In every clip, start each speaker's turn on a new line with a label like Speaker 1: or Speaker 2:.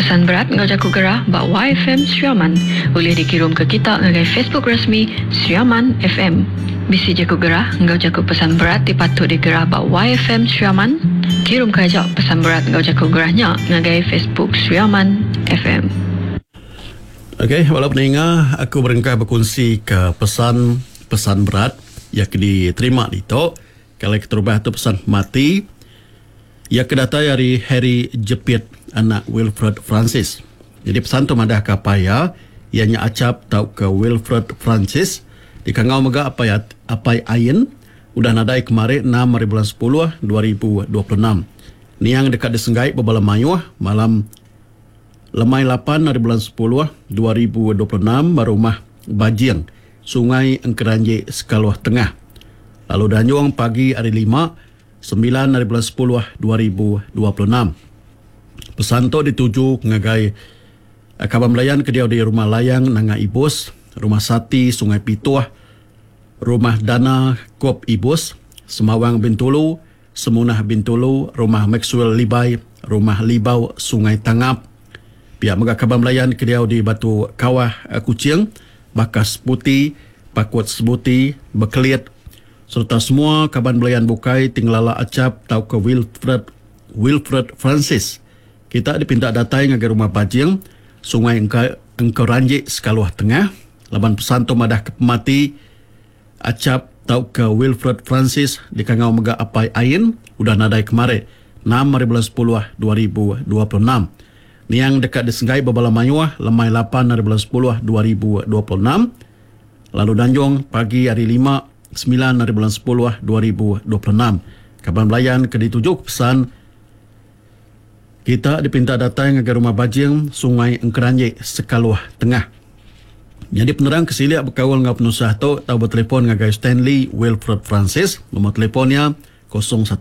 Speaker 1: pesan berat ngau jaku gerah bak YFM Sriaman. Boleh dikirim ke kita ngagai Facebook rasmi Sriaman FM. Bisi jaku gerah ngau jaku pesan berat dipatut digerah bak YFM Sriaman. Kirim ke ajak pesan berat ngau jaku gerahnya ngagai Facebook Sriaman FM.
Speaker 2: Okey, walaupun pendengar, aku berengkah berkongsi ke pesan berat yang diterima itu. Kalau kita ubah tu pesan mati yang kedatai dari Harry Jepit anak Wilfred Francis. Jadi pesan tu madah ke paya ianya acap tau ke Wilfred Francis di kangau mega apai ayin udah nadai kemarin 6 bulan 10 2026. Ni yang dekat disenggai berbala mayuh malam lemai 8 bulan 10 2026 barumah Bajing Sungai Engkeranji Sekaluah Tengah. Lalu Danjung pagi hari 5 9 bulan 10 2026. Pesan tu dituju ngagai kaban melayan ke dia di rumah layang Nanga Ibus, rumah Sati Sungai Pituah, rumah Dana Kop Ibus, Semawang Bintulu, Semunah Bintulu, rumah Maxwell Libai, rumah Libau Sungai Tangap. Pihak mega kaban melayan ke dia di Batu Kawah Kucing, Bakas Putih, Pakut Sebuti, Bekeliat, serta semua kaban belayan bukai tinglala acap tau ke Wilfred Francis. Kita dipinta datai ngagai rumah Bajing, Sungai Engkeranji Sekaluah Tengah. Laban pesan tu madah ke pemati acap tau ke Wilfred Francis di kangau mega apai ain udah nadai kemarin 6 bulan 10 2026. Ni yang dekat disenggai berbala mayuah lemai 8 bulan 10 2026. Lalu Danjung pagi hari 5 9 bulan 10 2026. Kaban belayan ke ditujuk pesan kita dipinta datang ke rumah Bajing Sungai Engkeranji Sekaluah Tengah. Jadi penerang kesiliak berkawal dengan penusah tu tahu bertelefon dengan Stanley Wilfred Francis. Nombor telefonnya 014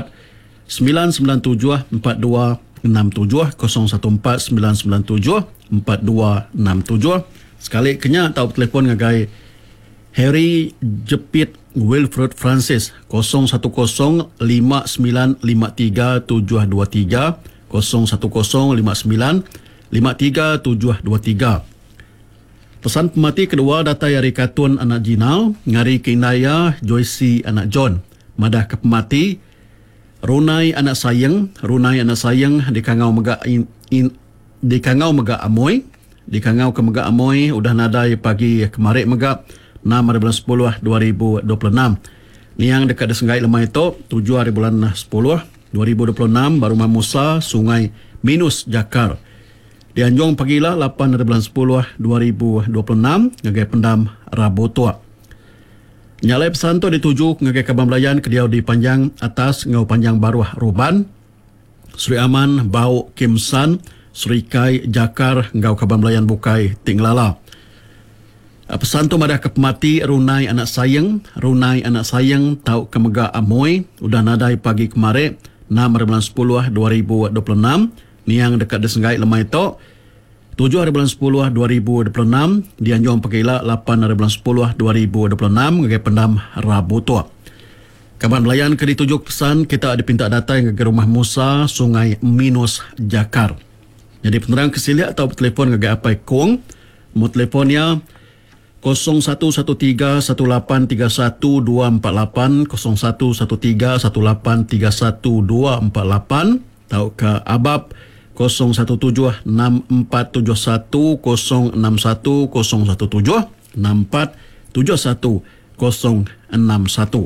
Speaker 2: 997 4267 014 997 4267. Sekali kenya tahu telefon dengan Harry Jepit Wilfred Francis 0105953 723 0105953 723. Pesan pemati kedua data dari Katun anak Jinal, ngari Kinaya Joyce anak John. Madah ke pemati Runai anak sayang di kangau mega di kangau mega amoy, di kangau ke mega amoy udah nadai pagi kemarin mega 6 bulan 10 2026. Ni yang dekat disenggai lemah itu 7 bulan 10 2026 Barumah Musa Sungai Minus Jakar. Di Anjong pagilah 8 bulan 10 2026 ngagai pendam Rabu Tua. Nyalai pesan tu dituju ngagai kaban belayan ke dia di panjang atas ngau panjang Baruah Ruban, Sri Aman Bau Kim San, Sri Kai Jakar ngau kaban belayan bukai Tinglala. Pesan tu madah ke pemati Runai anak sayang tau ke mega amoy udah nadai pagi kemarin 6 bulan 10 2026. Ni yang dekat disenggai lemah itu 7 bulan 10 2026 di Anjong Pekila 8 bulan 10 2026 ngagai pendam Rabu Tua. Kaban belayan ke ditujuk pesan kita dipinta datang ke rumah Musa Sungai Minus Jakar. Jadi penerang kesiliak atau telefon ngagai apai kong. Nombor telefonnya 01131831248 01131831248 atau ke Abab 017161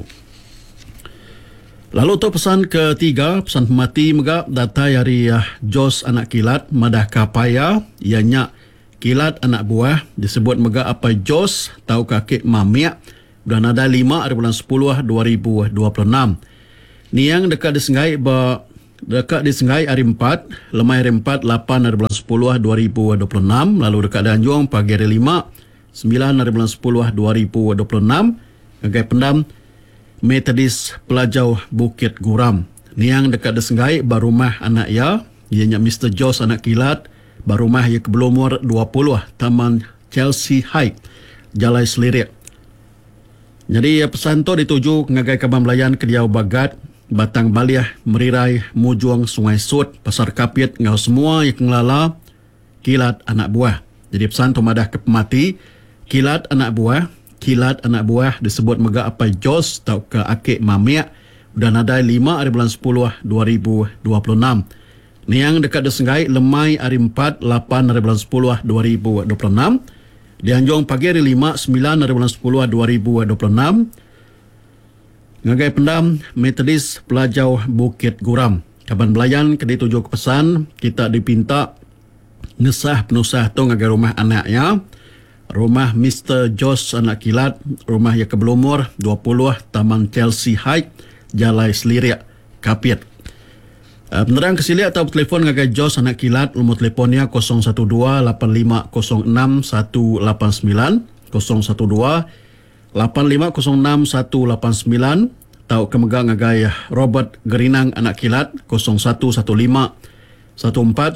Speaker 2: Lalu tu pesan ketiga, pesan pemati mega data dari Jos anak kilat madah kapaya ianya kilat anak buah disebut mega apa Jos tau kakek mamiak udah nada 5 bulan 10 2026. Ni yang dekat disenggai hari 4 lemai hari 4 8 bulan 10 2026. Lalu dekat Danjung pagi hari 5 9 bulan 10 2026 ngagai pendam Metodis Pelajau Bukit Guram. Ni yang dekat disenggai barumah anak ya ianya Mr. Jos anak kilat barumah yang ke Belumur 20 Taman Chelsea High Jalai Selirik. Jadi pesan tu dituju ngagai kaban belayan ke Diau Bagat Batang Baliah Merirai Mujuang Sungai Sud Pasar Kapit ngau semua yang kenglala kilat anak buah. Jadi pesan tu madah ke pemati, kilat anak buah disebut mega apa Jos tau ke akik mamiak udah nadai 5 hari bulan 10 2026. Niang dekat desenggai lemai hari 4 8 hari bulan 10 2026. Dianjong pagi hari 5 9 hari bulan 10 2026. Ngagai pendam Metodis Pelajau Bukit Guram. Kaban belayan ke dituju ke pesan kita dipinta ngesah penusah tu ngagai rumah anaknya. Rumah Mr. Jos anak kilat, rumah yang kebelumur 20 Taman Chelsea Heights, Jalai Selirik, Kapit. Penerang kesiliak atau telefon ngagai Jos anak kilat, nombor telefonnya 012-8506-189, 012-8506-189, atau kemegang ngagai Robert Gerinang anak kilat, 0115-1419-005,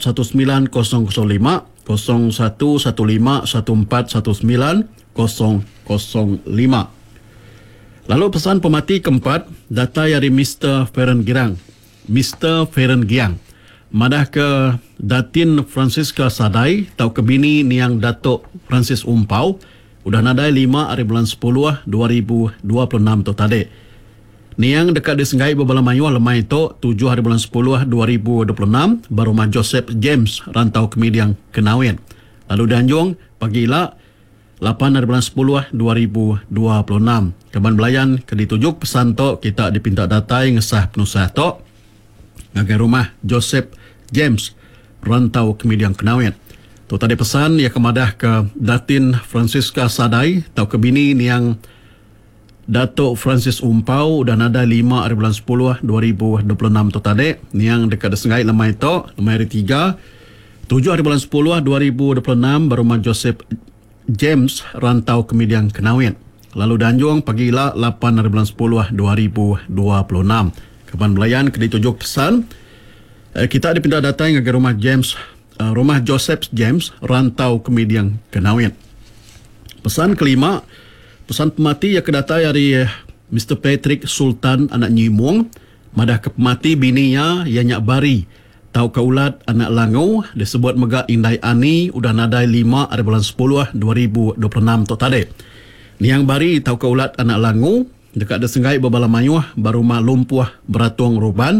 Speaker 2: 0115-1419-005. Lalu pesan pemati keempat, data dari Mr. Feren Girang. Mr. Feren Giang. Madah ke Datin Francisca Sadai, tau ke bini niang Datuk Francis Umpau, udah nadai 5 hari bulan 10 2026 tu tadi. Niang dekat di Senggai Babala Mayu lemai itu 7 hari bulan 10 2026 baru rumah Joseph James rantau Kemidiang Kenawin. Lalu Danjung pagila 8 hari bulan 10 2026. Kaban belayan ke ditujuk pesan to kita dipinta datai ngesah penusah to ngagai rumah Joseph James rantau Kemidiang Kenawin. Tu tadi pesan ya kemadah ke Datin Francisca Sadai tau ke bini niang Datuk Francis Umpau udah nada 5 hari bulan 10 2026 tu tadi niang dekat Sengai lemai to lemai hari 3 7 hari bulan 10 2026 baru rumah Joseph James rantau Kemidiang Kenawin. Lalu Danjung pagila 8 hari bulan 10 2026. Kapan belayan ke ditujuk pesan kita dipindah datang ke rumah James rumah Joseph James rantau Kemidiang Kenawin. Pesan kelima, pesan pemati yang kedatai dari Mr. Patrick Sultan anak Nyimong, madah ke pemati bininya yang nyak bari tau kaulat anak Langu disebut mega Indai Ani udah nadai 5 hari bulan 10 2026 tu tadi. Niang bari tau kaulat anak Langu dekat Desenggai Babala Mayuh baru mak lumpuh beratung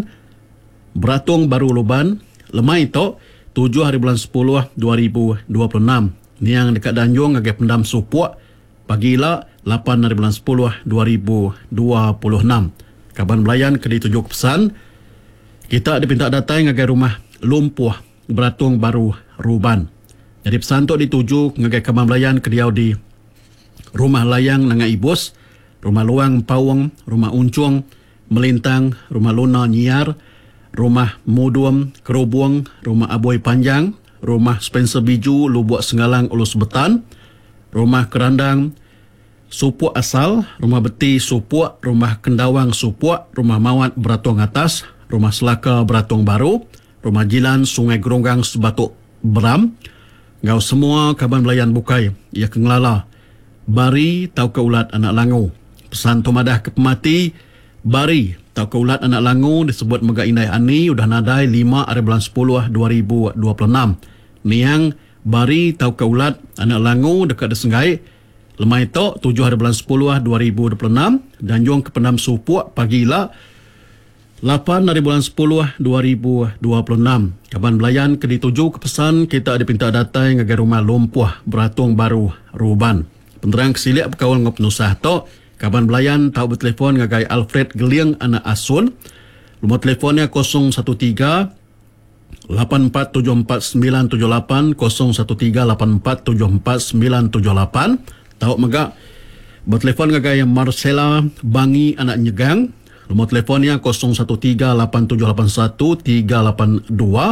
Speaker 2: baru luban lemai to 7 hari bulan 10 2026. Niang dekat Danjung ngagai pendam Supuak pagila 8 hari bulan 10 2026. Kaban belayan ke ditujuk pesan kita dipinta datang ngagai rumah lumpuh beratung baru ruban. Jadi pesan tu dituju ngagai kaban belayan ke diau di rumah layang nangai ibus, rumah luang pawang, rumah uncung melintang, rumah luna nyiar, rumah muduam kerubuang, rumah aboy panjang, rumah Spencer Biju Lubuk Senggalang Ulus Betan, rumah kerandang Supuak Asal, rumah Beti Supuak, rumah Kendawang Supuak, rumah Mawat Beratung Atas, rumah Selaka Beratung Baru, rumah Jilan Sungai Geronggang Sebatuk Beram. Ngau semua kaban belayan bukai ia kenglala bari tau keulat anak Langu. Pesan tomadah ke pemati bari tau keulat anak Langu disebut mega Indai Ani udah nadai 5 hari bulan 10 2026. Niang bari tau keulat anak Langu dekat Desenggai lemai to 7 hari bulan 10 2026 dan jong ke pendam Supuak pagila 8 hari bulan 10 2026. Kaban belayan ke dituju ke pesan kita dipinta datang ngagai rumah lumpuh beratung baru ruban. Penerang kesiliak berkawan ngop nusah to kaban belayan tau bertelefon ngagai Alfred Geliang anak Asun. Nombor telefonnya 013 84749978 013 84749978. Tau mega bertelefon ngagai Marcella Bangi anak Nyegang. Nombor telefonnya 0138781382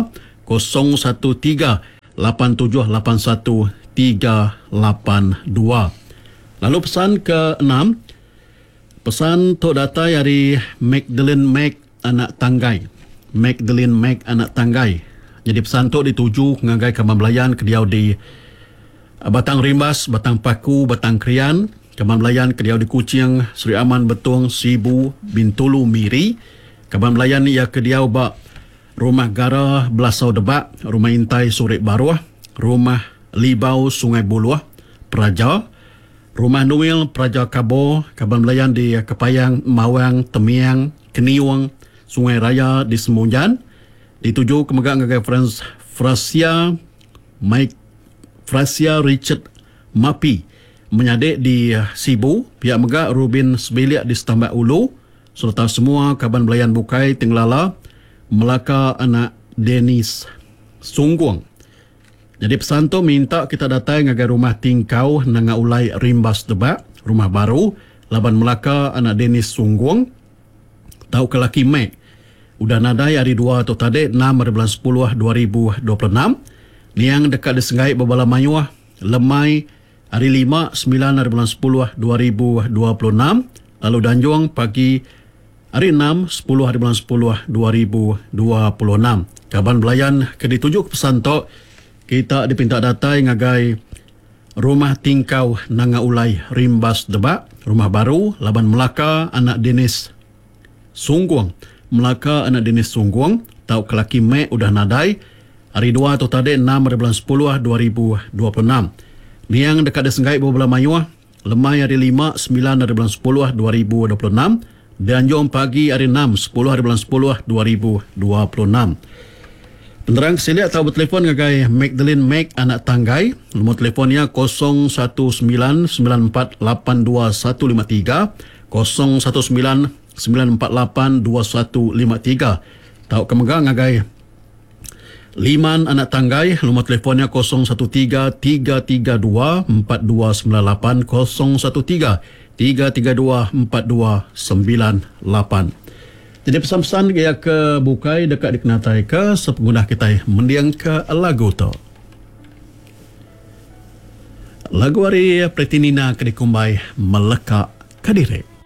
Speaker 2: 0138781382. Lalu pesan ke-6, pesan tok data dari Magdalene Mac anak Tanggai. Magdalene Mac anak Tanggai. Jadi pesan tok dituju ngagai Kamambelayan ke diau di Batang Rimbas, Batang Paku, Batang Krian. Kaban Melayan ke diau di Kuching, Sri Aman Betung, Sibu, Bintulu, Miri. Kaban Melayan ia ke diau bak Rumah Gara, Belasau Debak, Rumah Intai, Surik Baruah, Rumah Libau Sungai Buluah, Praja. Rumah Nuil, Praja Kabo, Kaban Belayan di Kepayang, Mawang, Temiang, Keniwang, Sungai Raya di Semunjan. Dituju ke Megak ngagai Frasia Richard Mapi menyadik di Sibu. Pihak Megak Rubin Sebiliak di Setambak Ulu. Serta semua Kaban Belayan Bukai Tinglala, Melaka anak Denis Sungguang. Jadi pesan tu minta kita datang ngagai rumah tingkau nanga ulai Rimbas Debak, rumah baru, Laban Melaka anak Denis Sungguang. Tahu ke laki Mek. Udah nadai hari 2 atau tadi 6 hari bulan 10 2026. Niang dekat disenggai Babala Mayuah, Lemai hari 5 9 hari bulan 10 2026. Lalu Danjuang pagi hari 6 10 hari bulan 10 2026. Kaban Belayan ke ditujuk pesan tok kita dipinta datai ngagai rumah tingkau nanga ulai Rimbas Debak, rumah baru, Laban Melaka anak Denis Sungguang. Melaka anak Denis Sungguang, tahu kelaki Mek udah nadai hari 2 atau tadi 6 hari bulan 10 2026. Niang dekat disenggai Babala Mayuah, Lemai hari 5 9 hari bulan 10 2026. Dan jom pagi hari 6 10 hari bulan 10 2026. Penerang siliak tahu bertelefon ngagai Magdalene Mac anak Tanggai. Nombor telefonnya 0199482153 0199482153. Tahu kemegang ngagai Liman anak Tanggai. Nombor telefonnya 0133324298 0133324298. Jadi pesan-pesan gaya ke bukai dekat dikenatai ke sepengguna kita mendiang ke lagu tu. Lagu hari Pretinina ke dikumbai Meleka Kadire.